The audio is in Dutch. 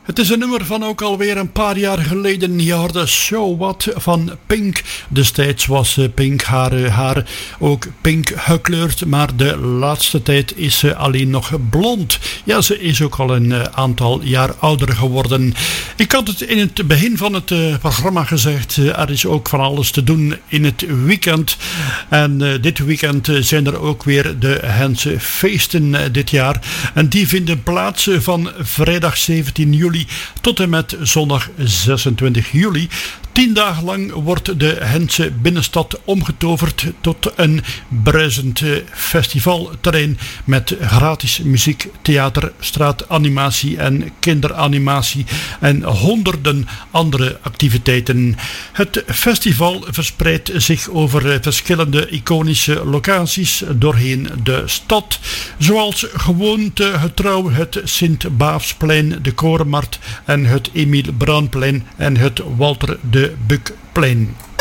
Het is een nummer van ook alweer een paar jaar geleden. Je hoorde So What van Pink. Destijds was Pink haar ook pink gekleurd, maar de laatste tijd is ze alleen nog blond. Ja, ze is ook al een aantal jaar ouder geworden. Ik had het in het begin van het programma gezegd, er is ook van alles te doen in het weekend. En dit weekend zijn er ook weer de Gentse feesten dit jaar. En die vinden plaats van vrijdag 17 juli tot en met zondag 26 juli. 10 dagen lang wordt de Gentse binnenstad omgetoverd tot een bruisend festivalterrein met gratis muziek, theater, straatanimatie en kinderanimatie en honderden andere activiteiten. Het festival verspreidt zich over verschillende iconische locaties doorheen de stad, zoals gewoontegetrouw het Sint-Baafsplein, de Korenmarkt en het Emiel Bruinplein en het Walter de Buckplein.